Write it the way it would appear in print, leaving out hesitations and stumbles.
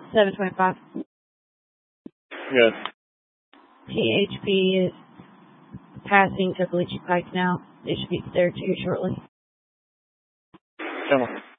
725. Good. THP is passing to Bleachy Pike now. They should be there too shortly. Come on.